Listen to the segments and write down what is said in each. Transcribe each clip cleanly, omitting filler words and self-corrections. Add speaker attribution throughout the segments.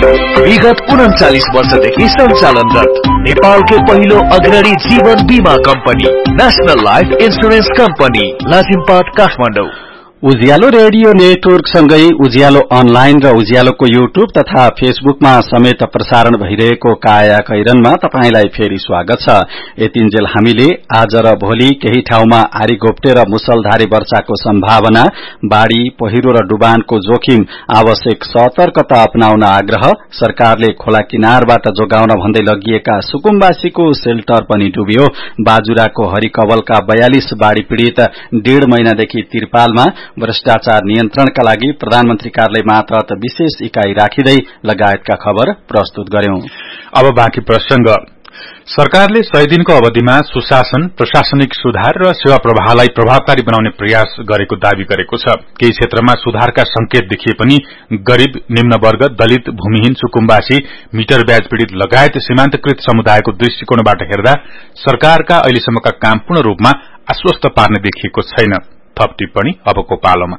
Speaker 1: विगत 39 वर्षदेखि सञ्चालनरत नेपालकै पहिलो अग्रणी जीवन बीमा company national life insurance company Lazimpat Kathmandu.
Speaker 2: उज्यालो रेडियो नेटवर्क सँगै उज्यालो अनलाइन र उज्यालोको युट्युब तथा फेसबुकमा समेत प्रसारण भइरहेको काया कैरनमा तपाईलाई फेरि स्वागत छ। यतिन्जेल हामीले आज र भोलि केही ठाउँमा आरी घोप्टे र मुसलधारे वर्षाको सम्भावना, बाढ़ी, पहिरो र डुबानको जोखिम, आवश्यक सतर्कता अपनाउन आग्रह, सरकारले खोला किनारबाट जोगाउन भन्दै लगिएका सुकुम्बासीको सेल्टर पनि डुब्यो, बाजुराको हरिकवलका 42 बाढ़ी पीड़ित 1.5 महिनादेखि तिरपालमा, भ्रष्टाचार नियन्त्रणका लागि प्रधानमन्त्री कार्यालय मातहत विशेष इकाई राखिँदै लगायतका खबर प्रस्तुत गर्यौं।
Speaker 3: अब बाँकी प्रसंग। सरकारले 100 दिनको अवधिमा सुशासन, प्रशासनिक सुधार र सेवा प्रवाहलाई प्रभावकारी बनाउने प्रयास गरेको दावी गरेको छ। केही क्षेत्रमा सुधारका संकेत देखिए पनि गरीब, निम्नवर्ग, दलित, भूमिहीन, सुकुम्बासी, मिटर ब्याज पीड़ित लगायत सीमान्तकृत समुदायको दृष्टिकोणबाट हेर्दा सरकारका अहिलेसम्मका काम पूर्ण रूपमा आश्वस्त पार्ने देखिएको छैन। थप टिप्पणी अबको पालोमा।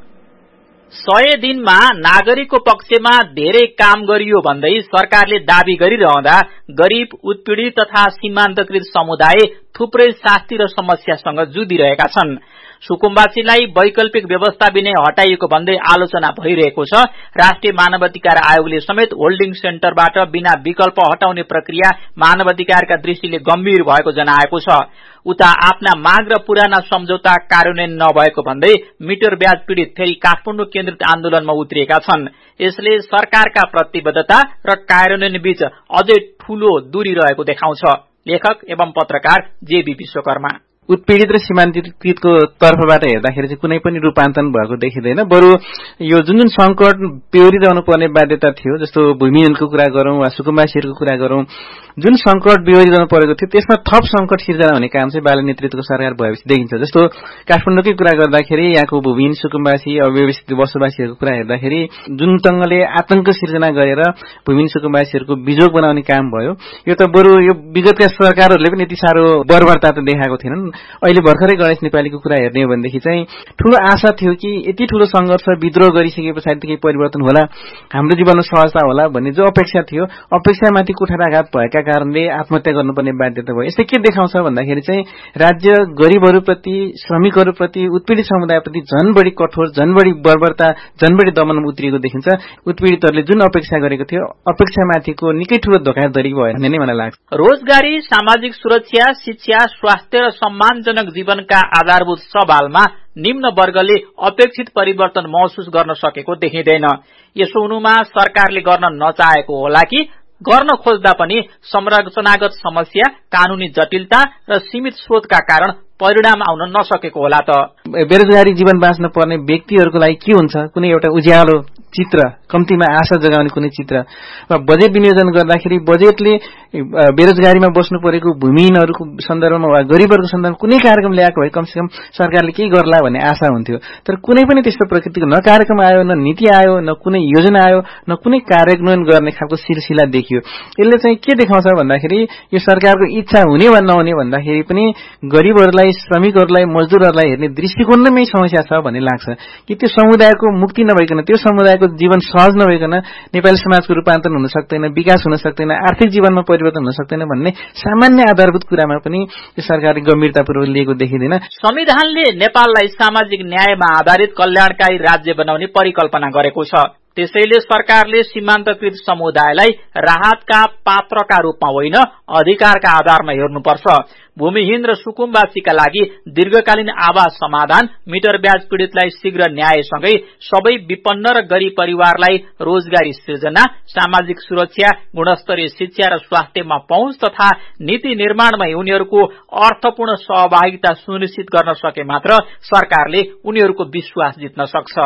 Speaker 4: 100 दिनमा नागरिकको पक्षमा धेरै काम गरियो भन्दै सरकारले दावी गरिरहँदा गरीब, उत्पीड़ित तथा सीमान्तकृत समुदाय थुप्रै शास्ति र समस्यासँग जुधिरहेका छन्। सुकुम्बासीलाई वैकल्पिक व्यवस्था बिनै हटाइएको भन्दै आलोचना भइरहेको छ। राष्ट्रिय मानवाधिकार आयोगले समेत होल्डिङ सेन्टरबाट बिना विकल्प हटाउने प्रक्रिया मानवाधिकारका दृष्टिले गम्भीर भएको जनाएको छ। उता आफ्ना माग र पुराना सम्झौता कार्यान्वयन नभएको भन्दै मिटर ब्याज पीड़ित फेरि काठमाडौँ केन्द्रित आन्दोलनमा उत्रिएका छन्। यसले सरकारका प्रतिबद्धता र कार्यान्वयन बीच अझै ठूलो दूरी रहेको देखाउँछ। लेखक एवं पत्रकार जेबी विश्वकर्मा।
Speaker 5: उत्पीड़ित र सीमान्तकृतको तर्फबाट हेर्दाखेरि चाहिँ कुनै पनि रूपान्तरण भएको देखिँदैन। बरु यो जुन संकट बेहोरिरहनु पर्ने बाध्यता थियो, जस्तो भूमिहीनको कुरा गरौं वा सुकुम्बासीहरूको कुरा गरौं, जुन संकट बेहोरिरहनु परेको थियो त्यसमा थप संकट सिर्जना हुने काम चाहिँ बाल नेतृत्वको सरकार भएपछि देखिन्छ। जस्तो काठमाडौँकै कुरा गर्दाखेरि यहाँको भूमिहीन, सुकुम्बासी, अव्यवस्थित बसोबासीहरूको कुरा हेर्दाखेरि जुन ढंगले आतंक सिर्जना गरेर भूमिहीन सुकुम्बासीहरूको बिजोग बनाउने काम भयो, यो त बरु यो विगतका सरकारहरूले पनि यति साह्रो बर्बरता त देखाएको थिएनन्। अहिले भर्खरै गणेश नेपालीको कुरा हेर्ने हो भनेदेखि चाहिँ ठूलो आशा थियो कि यति ठूलो संघर्ष विद्रोह गरिसके पछाडि केही परिवर्तन होला, हाम्रो जीवनमा सहजता होला भन्ने जो अपेक्षा थियो, अपेक्षामाथि कुठाराघात भएका कारणले आत्महत्या गर्नुपर्ने बाध्यता भयो। यसले के देखाउँछ भन्दाखेरि चाहिँ राज्य गरीबहरूप्रति, श्रमिकहरूप्रति, उत्पीड़ित समुदायप्रति झन बढी कठोर, झन बढी बर्बरता, झन बढी दमनमा उत्रिएको देखिन्छ। उत्पीड़ितहरूले जुन अपेक्षा गरेको थियो, अपेक्षामाथिको निकै ठूलो धोखाधडी भयो भन्ने नै मलाई लाग्छ।
Speaker 4: रोजगारी, सामाजिक सुरक्षा, शिक्षा, स्वास्थ्य र सम्मानजनक जीवनका आधारभूत सवालमा निम्न वर्गले अपेक्षित परिवर्तन महसुस गर्न सकेको देखिँदैन। यसो हुनुमा सरकारले गर्न नचाहेको होला कि गर्न खोज्दा पनि संरचनागत समस्या, कानूनी जटिलता र सीमित स्रोतका कारण परिणाम आउन नसकेको होला त।
Speaker 5: बेरोजगारी जीवन बाँच्न पर्ने व्यक्तिहरूको लागि के हुन्छ? कुनै एउटा उज्यालो चित्र, कम्तीमा आशा जगाउने कुनै चित्र वा बजेट विनियोजन गर्दाखेरि बजेटले बेरोजगारीमा बस्नु परेको भूमिहीनहरूको सन्दर्भमा वा गरीबहरूको सन्दर्भमा कुनै कार्यक्रम ल्याएको भए कमसेकम सरकारले केही गर्ला भन्ने आशा हुन्थ्यो। तर कुनै पनि त्यस्तो प्रकृतिको न कार्यक्रम आयो, न नीति आयो, न कुनै योजना आयो, न कुनै कार्यान्वयन गर्ने खालको सिलसिला देखियो। यसले चाहिँ के देखाउँछ भन्दाखेरि यो सरकारको इच्छा हुने वा नहुने भन्दाखेरि पनि गरीबहरूलाई, श्रमिकहरूलाई, मजदुरहरूलाई हेर्ने दृष्टिकोणमै समस्या छ भन्ने लाग्छ कि त्यो समुदायको मुक्ति नभइकन, त्यो समुदायको जीवन सहज नभइकन नेपाली समाजको रूपान्तरण हुन सक्दैन, विकास हुन सक्दैन, आर्थिक जीवनमा परिवर्तन हुन सक्दैन भन्ने सामान्य आधारभूत कुरामा पनि यो सरकारले गम्भीरतापूर्वक लिएको देखिँदैन।
Speaker 4: संविधानले नेपाललाई सामाजिक न्यायमा आधारित कल्याणकारी राज्य बनाउने परिकल्पना गरेको छ। त्यसैले सरकारले सीमान्तकृत समुदायलाई राहतका पात्रका रूपमा होइन, अधिकारका आधारमा हेर्नुपर्छ। भूमिहीन र सुकुम्बासीका लागि दीर्घकालीन आवास समाधान, मिटर ब्याज पीड़ितलाई शीघ्र न्यायसँगै सबै विपन्न र गरीब परिवारलाई रोजगारी सृजना, सामाजिक सुरक्षा, गुणस्तरीय शिक्षा र स्वास्थ्यमा पहुँच तथा नीति निर्माणमै उनीहरूको अर्थपूर्ण सहभागिता सुनिश्चित गर्न सके मात्र सरकारले उनीहरूको विश्वास जित्न सक्छ।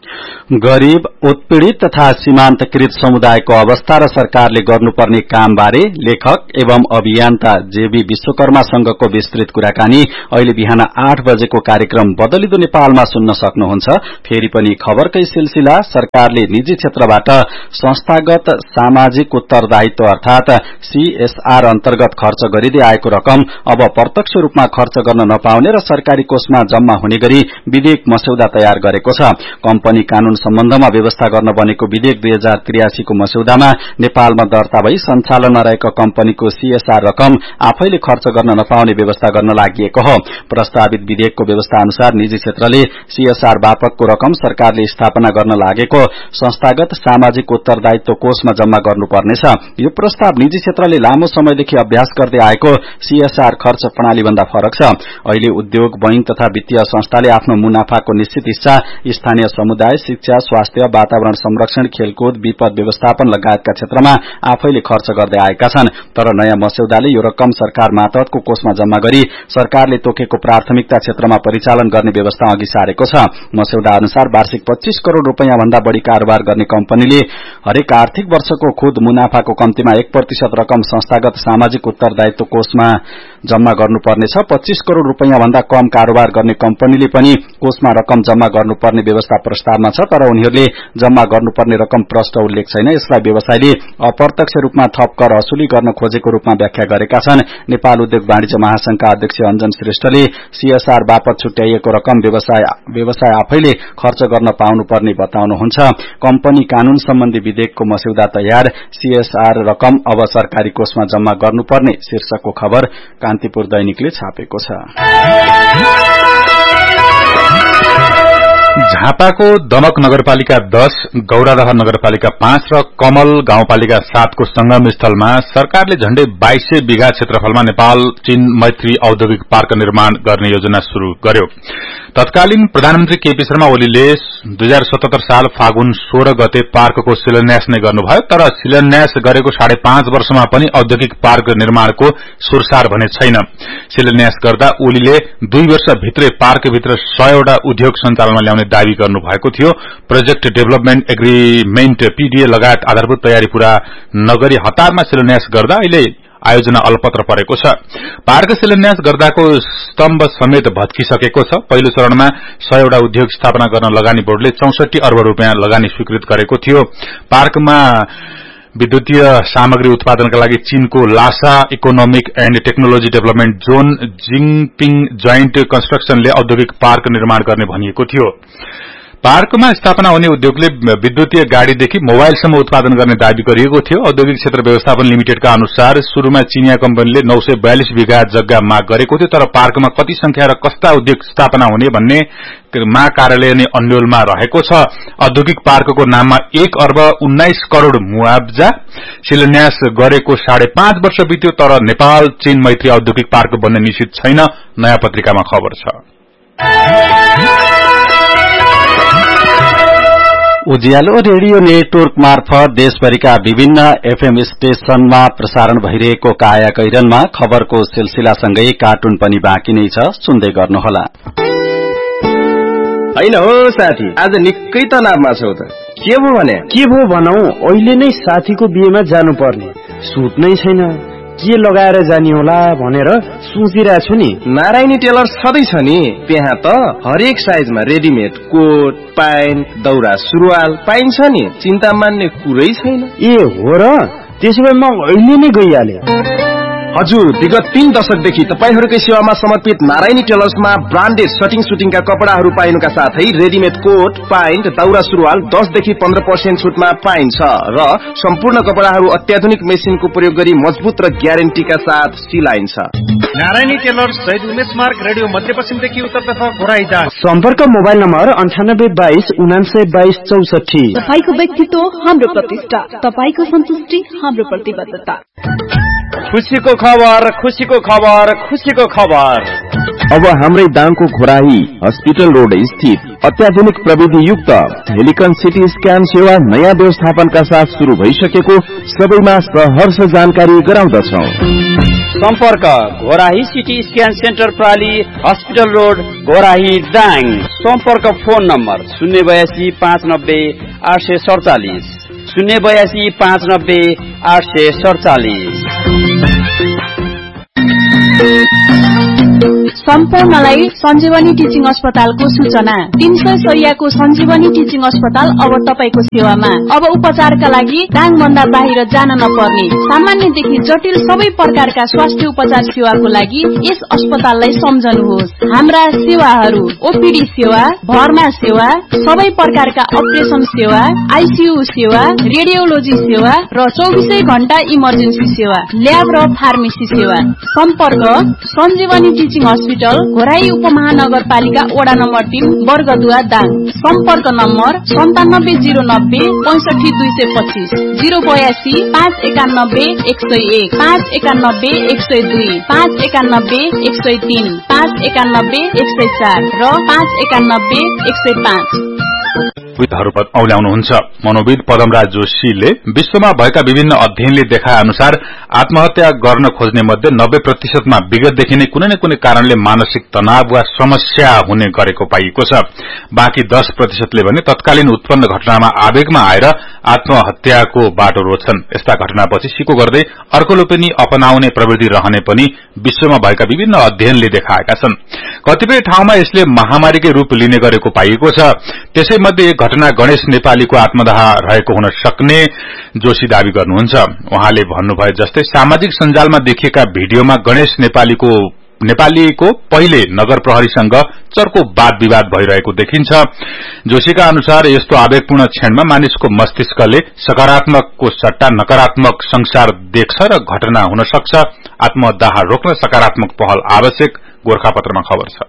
Speaker 2: गरीब, उत्पीड़ित तथा सीमान्तकृत समुदायको अवस्था र सरकारले गर्नुपर्ने कामबारे लेखक एवं अभियन्ता जेबी विश्वकर्मासँगको विस्तृत कुराकानी अहिले बिहान 8 बजेको कार्यक्रम बदलिदो नेपालमा सुन्न सक्नुहुन्छ। फेरि पनि खबरकै सिलसिला। सरकारले निजी क्षेत्रबाट संस्थागत सामाजिक उत्तरदायित्व अर्थात सीएसआर अन्तर्गत खर्च गरिँदै आएको रकम अब प्रत्यक्ष रूपमा खर्च गर्न नपाउने र सरकारी कोषमा जम्मा हुने गरी विधेयक मस्यौदा तयार गरेको छ। कम्पनी कानून सम्बन्धमा व्यवस्था गर्न बनेको विधेयक 2083 को मस्यौदामा नेपालमा दर्ता भई सञ्चालनमा रहेको कम्पनीको सीएसआर रकम आफैले खर्च गर्न नपाउने व्यवस्था गर्न लागिएको हो। प्रस्तावित विधेयकको व्यवस्था अनुसार निजी क्षेत्रले सीएसआर बापतको रकम सरकारले स्थापना गर्न लागेको संस्थागत सामाजिक उत्तरदायित्व कोषमा जम्मा गर्नुपर्नेछ। यो प्रस्ताव निजी क्षेत्रले लामो समयदेखि अभ्यास गर्दै आएको सीएसआर खर्च प्रणाली भन्दा फरक छ। अहिले उद्योग, बैंक तथा वित्तीय संस्थाले आफ्नो मुनाफाको निश्चित हिस्सा स्थानीय समुदाय, शिक्षा, स्वास्थ्य, वातावरण संरक्षण, खेलकुद, विपद व्यवस्थापन लगायतका क्षेत्रमा आफैले खर्च गर्दै आएका छन्। तर नयाँ मस्यौदाले यो रकम सरकार मातहतको कोषमा जम्मा गरी सरकारले तोकेको प्राथमिकता क्षेत्रमा परिचालन गर्ने व्यवस्था अघि सारेको छ। मस्यौदा अनुसार वार्षिक 25 करोड़ रूपैयाँ भन्दा बढ़ी कारोबार गर्ने कम्पनीले हरेक आर्थिक वर्षको खुद मुनाफाको कम्तीमा 1% रकम संस्थागत सामाजिक उत्तरदायित्व कोषमा जम्मा गर्नुपर्नेछ। 25 करोड़ रूपैयाँ भन्दा कम कारोबार गर्ने कम्पनीले पनि कोषमा रकम जम्मा गर्नुपर्ने व्यवस्था प्रस्तावमा छ, तर उनीहरूले जम्मा गर्नुपर्ने रकम प्रष्ट उल्लेख छैन। यसलाई व्यवसायले अप्रत्यक्ष रूपमा थप कर असुली गर्न खोजेको रूपमा व्याख्या गरेका छन्। नेपाल उद्योग वाणिज्य महासंघका अध्यक्ष अञ्जन श्रेष्ठले सीएसआर बापत छुट्याइएको रकम व्यवसाय आफैले खर्च गर्न पाउनुपर्ने बताउनुहुन्छ। कम्पनी कानून सम्बन्धी विधेयकको मस्यौदा तयार, सीएसआर रकम अब सरकारी कोषमा जम्मा गर्नुपर्ने शीर्षकको खबर कान्तिपुर दैनिकले छापेको छ।
Speaker 3: झापाको दमक नगरपालिका 10, गौरादह नगरपालिका 5 र कमल गाउँपालिका 7 को संगम स्थलमा सरकारले झण्डै 2200 बिघा क्षेत्रफलमा नेपाल चीन मैत्री औद्योगिक पार्क निर्माण गर्ने योजना शुरू गर्यो। तत्कालीन प्रधानमन्त्री केपी शर्मा ओलीले 2077 साल फागुन 16 गते पार्कको शिलान्यास नै गर्नुभयो, तर शिलान्यास गरेको 5.5 वर्षमा पनि औद्योगिक पार्क निर्माणको सुरसार भने छैन। शिलान्यास गर्दा ओलीले 2 वर्षभित्रै पार्कभित्र 100 वटा उद्योग सञ्चालनमा ल्याउने दावी गर्नुभएको थियो। प्रोजेक्ट डेभलपमेन्ट एग्रीमेन्ट पीडीए लगायत आधारभूत तयारी पूरा नगरी हतारमा शिलान्यास गर्दा अहिले आयोजना अलपत्र परेको छ। पार्क शिलान्यास गर्दाको स्तम्भ समेत भत्किसकेको छ। पहिलो चरणमा 100 वटा उद्योग स्थापना गर्न लगानी बोर्डले 64 अर्ब रूपियाँ लगानी स्वीकृत गरेको थियो। पार्कमा विद्युतीय सामग्री उत्पादनका लागि चीनको Lasa economic and technology development John Jinping joint कन्स्ट्रक्सनले औद्योगिक पार्क निर्माण गर्ने भनिएको थियो। पार्कमा स्थापना हुने उद्योगले विद्युतीय गाड़ीदेखि मोबाइलसम्म उत्पादन गर्ने दावी गरिएको थियो। औद्योगिक क्षेत्र व्यवस्थापन लिमिटेडका अनुसार शुरूमा चीनिया कम्पनीले 942 बिघा जग्गा माग गरेको थियो, तर पार्कमा कति संख्या र कस्ता उद्योग स्थापना हुने भन्ने मा कार्यालय नै अन्यलमा रहेको छ। औद्योगिक पार्कको नाममा 1 अर्ब 19 करोड़ मुआवजा शिलान्यास गरेको 5.5 वर्ष बित्यो, तर नेपाल चीन मैत्री औद्योगिक पार्क बन्ने निश्चित छैन। नयाँ पत्रिकामा खबर छ।
Speaker 2: उज्यालो रेडियो नेटवर्क मार्फत देशभरिका विभिन्न एफएम स्टेशनमा प्रसारण भइरहेको काया कैरनमा खबरको सिलसिलासँगै कार्टुन पनि बाँकी नै छ, सुन्दै गर्नुहोला।
Speaker 6: हैन हो साथी, आज निकै तनावमा छौ त। के भो भने?
Speaker 7: के भो भनौ, अहिले नै साथीको बिहेमा जानु पर्ने, सुट नै छैन, के लगाएर जानी होला भनेर सोचिरहेको छु नि।
Speaker 6: नारायणी टेलर छँदैछ नि, त्यहाँ त हरेक साइजमा रेडिमेड कोट, प्यान्ट, दौरा सुरुवाल पाइन्छ नि, चिन्ता मान्ने कुरै छैन।
Speaker 7: ए हो र, त्यसो भए म अहिले नै गइहाले।
Speaker 6: हजुर, विगत 3 दशकदेखि तपाईहरुकै सेवामा समर्पित नारायणी टेलर्समा ब्रान्डेड सटिङ सुटिङका कपडाहरू पाइनुका साथै रेडिमेड कोट, प्यान्ट, दौरा सुरुवाल 10 देखि 15% छुटमा पाइन्छ र सम्पूर्ण कपडाहरू अत्याधुनिक मेसिनको प्रयोग गरी मजबुत र ग्यारेन्टीका साथ सिलाइन्छ।
Speaker 8: नारायणी टेलर्स शहीद उमेश मार्ग रेडियो मध्यपश्चिमदेखि उत्तरतर्फ घोराइटार।
Speaker 7: सम्पर्क मोबाइल नम्बर 9822 9922 64।
Speaker 9: तपाईको व्यक्तित्व हाम्रो प्रतिष्ठा, तपाईको सन्तुष्टि हाम्रो प्रतिबद्धता।
Speaker 6: खुशीको खबर, खुशीको खबर, खुशीको खबर।
Speaker 10: अब हाम्रै दाङको घोराही हस्पिटल रोड स्थित अत्याधुनिक प्रविधि युक्त हेलिकन सिटी स्क्यान सेवा नयाँ व्यवस्थापनका साथ शुरू भइसकेको सबैमा सहर्ष जानकारी गराउँदछौं।
Speaker 11: सम्पर्क Ghorahi CT scan centre प्राली, hospital road, Ghorahi, Dang. सम्पर्क फोन नम्बर 082 590 847 082 590 847।
Speaker 9: सम्पूर्णलाई सञ्जीवनी टिचिङ अस्पतालको सूचना। 300 शैय्याको सञ्जीवनी टिचिङ अस्पताल अब तपाईको सेवामा। अब उपचारका लागि दाङभन्दा बाहिर जान नपर्ने, सामान्यदेखि जटिल सबै प्रकारका स्वास्थ्य उपचार सेवाको लागि यस अस्पताललाई सम्झनुहोस्। हाम्रा सेवाहरू ओपीडी सेवा, भर्ना सेवा, सबै प्रकारका अपरेसन सेवा, आईसीयू सेवा, रेडियोलोजी सेवा र 24 घण्टा इमर्जेन्सी सेवा, ल्याब र फार्मेसी सेवा। सम्पर्क सञ्जीवनी टिचिङ हस्पिटल, घोराई उपमहानगरपालिका वडा नम्बर 3, वर्गदुवा, दाङ। सम्पर्क नम्बर 97090 65225, 082 591 101, 591 102, 591 103, 591 104 र 591 105।
Speaker 3: औल्याउनुहुन्छ। मनोविद पदमराज जोशीले विश्वमा भएका विभिन्न अध्ययनले देखाए अनुसार आत्महत्या गर्न खोज्ने मध्ये 90% मा विगतदेखि नै कुनै न कुनै कारणले मानसिक तनाव वा समस्या हुने गरेको पाइएको छ। बाँकी 10% ले भने तत्कालीन उत्पन्न घटनामा आवेगमा आएर आत्महत्याको बाटो रोज्छन्। यस्ता घटनापछि सिको गर्दै अर्कोले पनि अपनाउने प्रवृत्ति रहने पनि विश्वमा भएका विभिन्न अध्ययनले देखाएका छन्। कतिपय ठाउँमा यसले महामारीकै रूप लिने गरेको पाइएको छ। त्यसैमध्ये एक घटना गणेश नेपालीको आत्मदाह रहेको हुन सक्ने जोशी दावी गर्नुहुन्छ। उहाँले भन्नुभए जस्तै सामाजिक सञ्जालमा देखिएका भिडियोमा गणेश नेपालीको पहिले नगर प्रहरीसँग चर्को वाद विवाद भइरहेको देखिन्छ। जोशीका अनुसार यस्तो आवेगपूर्ण क्षणमा मानिसको मस्तिष्कले सकारात्मकको सट्टा नकारात्मक संसार देख्छ र घटना हुन सक्छ। आत्मदाह रोक्न सकारात्मक पहल आवश्यक। गोरखापत्रमा खबर छ।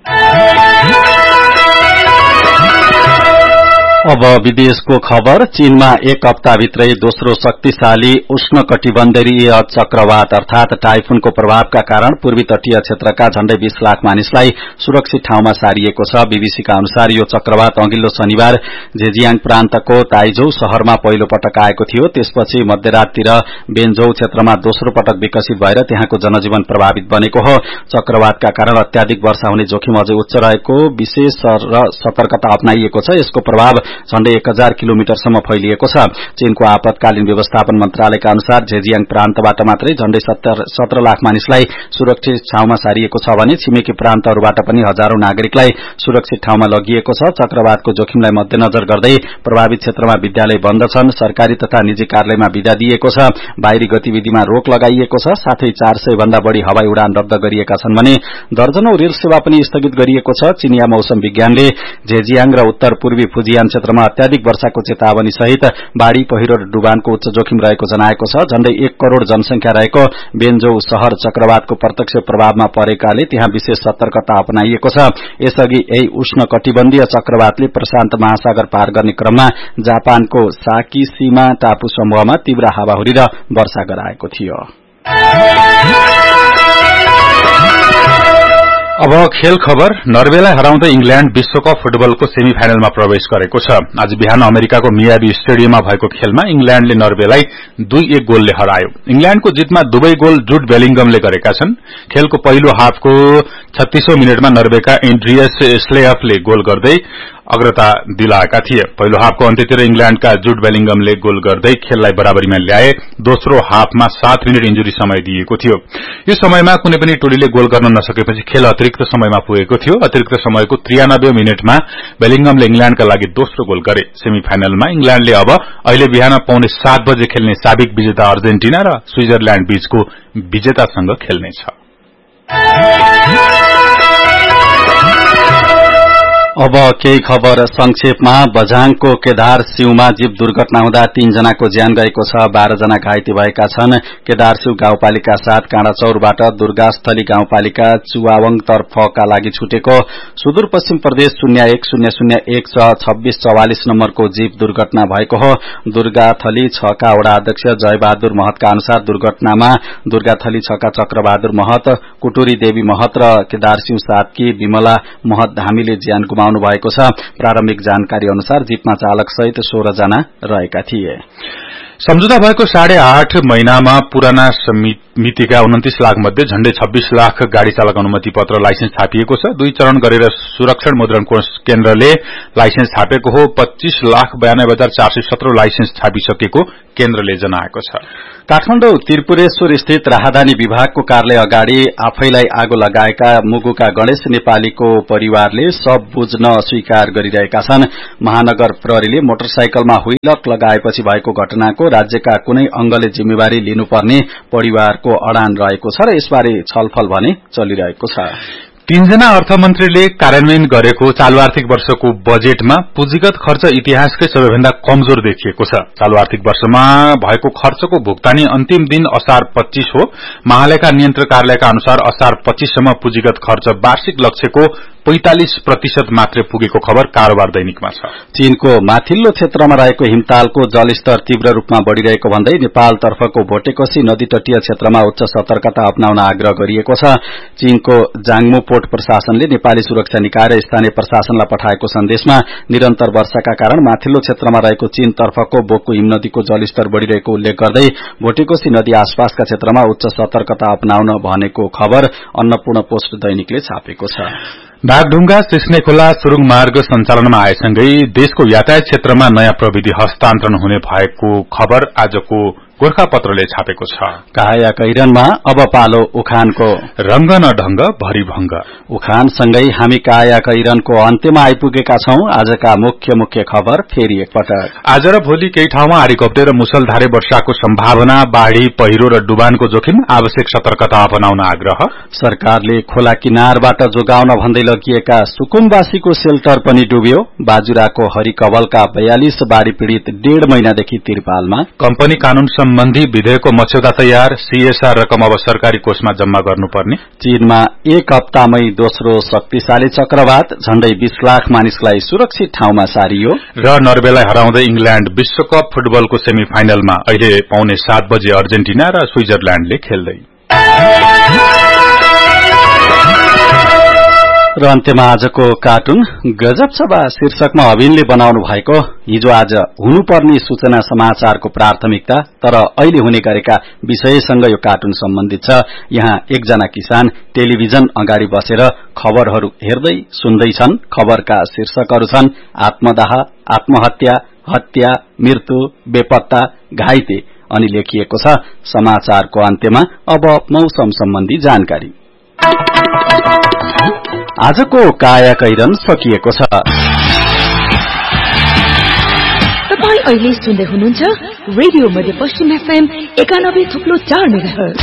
Speaker 2: अब विदेशको खबर। चीनमा एक हप्ताभित्रै दोस्रो शक्तिशाली उष्णकटिबन्धीय चक्रवात अर्थात टाइफुनको प्रभावका कारण पूर्वी तटीय क्षेत्रका झण्डै 20 लाख मानिसलाई सुरक्षित ठाउँमा सारिएको छ। बीबीसीका अनुसार यो चक्रवात अघिल्लो शनिबार जेजियाङ प्रान्तको ताइजौ शहरमा पहिलो पटक आएको थियो। त्यसपछि मध्यराततिर बेन्जौ क्षेत्रमा दोस्रो पटक विकसित भएर त्यहाँको जनजीवन प्रभावित बनेको हो। चक्रवातका कारण अत्याधिक वर्षा हुने जोखिम अझै उच्च रहेको विशेष सतर्कता अपनाइएको छ। यसको प्रभाव झण्डै 1000 किलोमिटरसम्म फैलिएको छ। चीनको आपतकालीन व्यवस्थापन मन्त्रालयका अनुसार झेजियाङ प्रान्तबाट मात्रै झण्डै 17 लाख मानिसलाई सुरक्षित ठाउँमा सारिएको छ भने छिमेकी प्रान्तहरूबाट पनि हजारौं नागरिकलाई सुरक्षित ठाउँमा लगिएको छ। चक्रवातको जोखिमलाई मध्यनजर गर्दै प्रभावित क्षेत्रमा विद्यालय बन्द छन्। सरकारी तथा निजी कार्यालयमा बिदा दिएको छ। बाहिरी गतिविधिमा रोक लगाइएको छ। साथै 400 भन्दा बढ़ी हवाई उडान रद्द गरिएका छन् भने दर्जनौं रेल सेवा पनि स्थगित गरिएको छ। चीनिया मौसम विज्ञानले झेजियाङ र उत्तर पूर्वी फुजियान क्षेत्रमा अत्याधिक वर्षाको चेतावनी सहित बाढ़ी पहिरो र डुबानको उच्च जोखिम रहेको जनाएको छ। झण्डै 1 करोड़ जनसंख्या रहेको बेन्जौ शहर चक्रवातको प्रत्यक्ष प्रभावमा परेकाले त्यहाँ विशेष सतर्कता अपनाइएको छ। यसअघि यही उष्णकटिबन्धीय चक्रवातले प्रशान्त महासागर पार गर्ने क्रममा जापानको साकिसिमा टापु समूहमा तीव्र हावाहुरी र वर्षा गराएको थियो।
Speaker 3: अब खेल खबर। नर्वेलाई हराउँदै इंग्ल्याण्ड विश्वकप फुटबलको सेमी फाइनलमा प्रवेश गरेको छ। आज बिहान अमेरिकाको मियामी स्टेडियममा भएको खेलमा इंग्ल्याण्डले नर्वेलाई 2-1 गोलले हरायो। इंग्ल्याण्डको जितमा दुवै गोल जुड बेलिंगमले गरेका छन्। खेलको पहिलो हाफको 36औं मिनेटमा नर्वेका एन्ड्रियस स्लेयफले गोल गर्दै अग्रता दिलाएका थिए। पहिलो हाफको अन्त्यतिर इंग्ल्याण्डका जुड बेलिंगमले गोल गर्दै खेललाई बराबरीमा ल्याए। दोस्रो हाफमा 7 मिनेट इन्जुरी समय दिएको थियो। यो समयमा कुनै पनि टोलीले गोल गर्न नसकेपछि खेल अतिरिक्त समयमा पुगेको थियो। अतिरिक्त समयको 93औं मिनेटमा बेलिंगमले इंग्ल्याण्डका लागि दोस्रो गोल गरे। सेमी फाइनलमा इंग्ल्याण्डले अब अहिले बिहान 7:15 बजे खेल्ने साबिक विजेता अर्जेन्टिना र स्विजरल्याण्ड बीचको विजेतासँग खेल्नेछ।
Speaker 2: अब केही खबर संक्षेपमा। बझाङको केदार सिउमा जीव दुर्घटना हुँदा 3 जनाको ज्यान गएको छ। 12 जना घाइते भएका छन्। केदार सिउ गाउँपालिका 7 काँडाचौरबाट दुर्गास्थली गाउँपालिका चुवावङ तर्फका लागि छुटेको सुदूरपश्चिम प्रदेश 0100162644 नम्बरको जीव दुर्घटना भएको हो। दुर्गाथली 6 का वडा अध्यक्ष जयबहादुर महतका अनुसार दुर्घटनामा दुर्गाथली 6 का चक्रबहादुर महत, कुटुरी देवी महत र केदार सिउ 7 की विमला महत धामीले ज्यान गुमाउनु भएको छ। प्रारम्भिक जानकारी अनुसार जीपमा चालक सहित 16 जना रहेका थिए।
Speaker 3: सम्झौता भएको 8.5 महिनामा पुराना मितिका 29 लाख मध्ये झण्डै 26 लाख गाड़ी चालक अनुमति पत्र लाइसेन्स छापिएको छ। 2 चरण गरेर सुरक्षण मुद्रण केन्द्रले लाइसेन्स छापेको हो। 25,92,417 लाइसेन्स छापिसकेको केन्द्रले जनाएको छ।
Speaker 2: काठमाडौँ त्रिपुरेश्वर स्थित राहदानी विभागको कार्यालय अगाडि आफैलाई आगो लगाएका मुगुका गणेश नेपालीको परिवारले सब बुझ्न अस्वीकार गरिरहेका छन्। महानगर प्रहरीले मोटरसाइकलमा हुइलक लगाएपछि भएको घटनाको राज्यका कुनै अंगले जिम्मेवारी लिनुपर्ने परिवारको अडान रहेको छ र यसबारे छलफल भने चलिरहेको छ।
Speaker 3: 3 जना अर्थमन्त्रीले कार्यान्वयन गरेको चालू आर्थिक वर्षको बजेटमा पुँजीगत खर्च इतिहासकै सबैभन्दा कमजोर देखिएको छ। चालू आर्थिक वर्षमा भएको खर्चको भुक्तानी अन्तिम दिन असार 25 हो। महालेखा नियन्त्रक कार्यालयका अनुसार असार 25 सम्म पुँजीगत खर्च वार्षिक लक्ष्यको 45% मात्रै पुगेको खबर कारोबार दैनिकमा छ।
Speaker 2: चीनको माथिल्लो क्षेत्रमा रहेको हिमतालको जलस्तर तीव्र रूपमा बढ़िरहेको भन्दै नेपालतर्फको भोटेकोशी नदी तटीय क्षेत्रमा उच्च सतर्कता अपनाउन आग्रह गरिएको छ। चीनको जाङमो पोर्ट प्रशासनले नेपाली सुरक्षा निकाय र स्थानीय प्रशासनलाई पठाएको सन्देशमा निरन्तर वर्षाका कारण माथिल्लो क्षेत्रमा रहेको चीनतर्फको बोक्को हिमनदीको जलस्तर बढ़िरहेको उल्लेख गर्दै भोटेकोशी नदी आसपासका क्षेत्रमा उच्च सतर्कता अपनाउन भनेको खबर अन्नपूर्ण पोस्ट दैनिकले छापेको छ।
Speaker 3: बागढुंगा सिस्ने खोला सुरुङ मार्ग सञ्चालनमा आएसँगै देशको यातायात क्षेत्रमा नयाँ प्रविधि हस्तान्तरण हुने भएको खबर आजको गोर्खापत्रले छापेको छ।
Speaker 2: काया कैरनमा अब पालो उखानको।
Speaker 3: रंग न ढंग भरि भंग।
Speaker 2: उखानसँगै हामी काया कैरनको अन्त्यमा आइपुगेका छौं। आजका मुख्य खबर फेरि एकपटक।
Speaker 3: आज र भोलि केही ठाउँमा आँधीघोप्टे र मुसलधारे वर्षाको सम्भावना, बाढ़ी, पहिरो र डुबानको जोखिम, आवश्यक सतर्कता अपनाउन आग्रह।
Speaker 2: सरकारले खोला किनारबाट जोगाउन भन्दै लगिएका सुकुम्बासीको सेल्टर पनि डुब्यो। बाजुराको हरिकवलका 42 बाढ़ी पीड़ित 1.5 महिनादेखि तिरपालमा।
Speaker 3: कम्पनी कानून सम्बन्धी विधेयकको मस्यौदा तयार, सीएसआर रकम अब सरकारी कोषमा जम्मा गर्नुपर्ने।
Speaker 2: चीनमा 1 हप्तामै दोस्रो शक्तिशाली चक्रवात, झण्डै 20 लाख मानिसलाई सुरक्षित ठाउँमा सारियो।
Speaker 3: र नर्वेलाई हराउँदै इंग्ल्याण्ड विश्वकप फुटबलको सेमी फाइनलमा अहिले 7:15 बजे अर्जेन्टिना र स्विजरल्याण्डले खेल्दै।
Speaker 2: र अन्त्यमा आजको कार्टुन गजब सभा शीर्षकमा अभिनले बनाउनु भएको हिजो आज हुनुपर्ने सूचना समाचारको प्राथमिकता तर अहिले हुने गरेका विषयसँग यो कार्टुन सम्बन्धित छ। यहाँ एकजना किसान टेलिभिजन अगाडि बसेर खबरहरू हेर्दै सुन्दैछन्। खबरका शीर्षकहरू छन् आत्मदाह, आत्महत्या, हत्या, मृत्यु, बेपत्ता, घाइते अनि लेखिएको छ समाचारको अन्त्यमा अब मौसम सम्बन्धी जानकारी। आजको काया कैरन सकिएको छ।
Speaker 12: तपाईं अहिले सुन्दै हुनुहुन्छ रेडियो मध्यपश्चिम एफएम 91.4 मेगाहर्ज।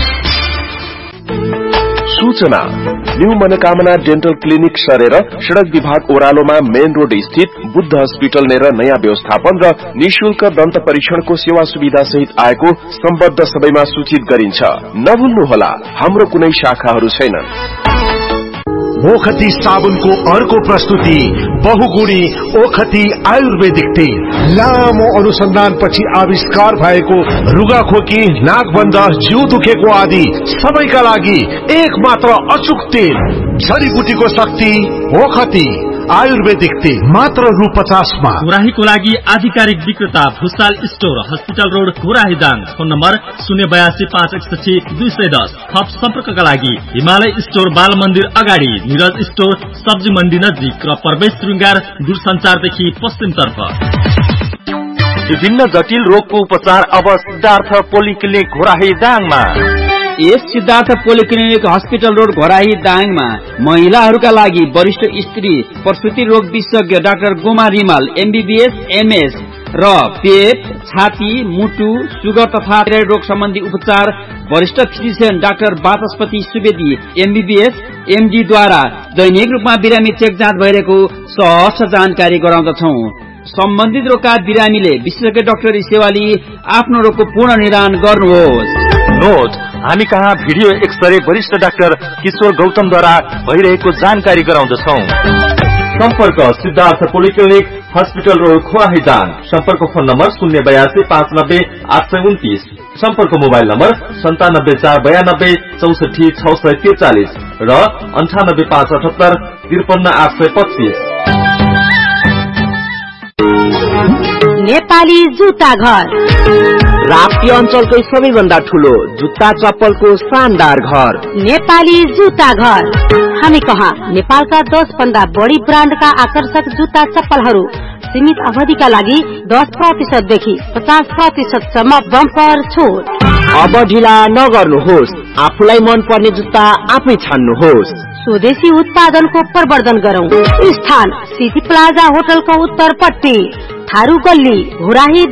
Speaker 10: सूचना न्यू मनोकामना डेन्टल क्लिनिक सरेर सड़क विभाग ओह्रालोमा मेन रोड स्थित बुद्ध हस्पिटल नेर नयाँ व्यवस्थापन र निशुल्क दन्त परीक्षणको सेवा सुविधा सहित आएको सम्बद्ध सबैमा सूचित गरिन्छ। नभुल्नुहोला, हाम्रो कुनै शाखाहरू छैनन्।
Speaker 13: ओखती साबुनको अर्को प्रस्तुति बहुगुणी ओखती आयुर्वेदिक तेल। लामो अनुसन्धानपछि आविष्कार भएको रुगाखोकी, नाकबन्ध, जिउ दुखेको आदि सबैका लागि एक मात्र अचूक तेल। जडीबुटीको शक्ति ओखती आयुर्वेदिक तेल मात्र रु 50 मा।
Speaker 14: घोराहीको लागि आधिकारिक विक्रेता Bhusal store, hospital road, Ghorahi Dang. Phone number 082 561 210। थप सम्पर्कका लागि हिमालय स्टोर, बाल मन्दिर अगाडि, निरज स्टोर, सब्जी मण्डी नजिक र प्रवेश श्रृंगार दूरसञ्चारदेखि पश्चिमतर्फ।
Speaker 1: विभिन्न जटिल रोगको उपचार अब सिद्धार्थ पोलिक्लिनिक घोराही दाङमा।
Speaker 11: यस Siddhartha polyclinic hospital road Ghorahi दाङमा महिलाहरूका लागि वरिष्ठ स्त्री प्रसुति रोग विशेषज्ञ doctor Goma Rimal MBBS MS र पेट, छाती, मुटु, सुगर तथा थाइरोइड रोग सम्बन्धी उपचार वरिष्ठ फिजिशियन डाक्टर वाचस्पति सुवेदी MBBS MD द्वारा दैनिक रूपमा बिरामी चेक जाँच भइरहेको सहज जानकारी गराउँदछौं। सम्बन्धित रोगका बिरामीले विशेषज्ञ डाक्टरी सेवा लिई आफ्नो रोगको पूर्ण निदान गर्नुहोस्।
Speaker 1: नोट, हामी कहाँ भिडियो एक्सरे वरिष्ठ डाक्टर किशोर गौतमद्वारा भइरहेको जानकारी गराउँदछौं।
Speaker 15: सम्पर्क Siddhartha polyclinic hospital road Ghorahi Dang. सम्पर्क फोन नम्बर 082 590 829। सम्पर्क मोबाइल नम्बर 97 492 64 643 र 98 578 53 825।
Speaker 12: नेपाली जुत्ता घर
Speaker 16: राप्ती अञ्चलकै सबैभन्दा ठूलो जुत्ता चप्पलको शानदार घर
Speaker 17: नेपाली जुत्ता घर। हामी कहाँ नेपालका 10 भन्दा बढी ब्रान्डका आकर्षक जुत्ता चप्पलहरू सीमित अवधिका लागि 10% देखि 50% सम्म बम्पर छुट।
Speaker 16: अब ढिला नगर्नुहोस्, आफूलाई मन पर्ने जुत्ता आफै छान्नुहोस्।
Speaker 17: स्वदेशी उत्पादनको प्रवर्धन गरौं। स्थान सिटी प्लाजा होटलको उत्तरपट्टि, थारू गल्ली, घोराही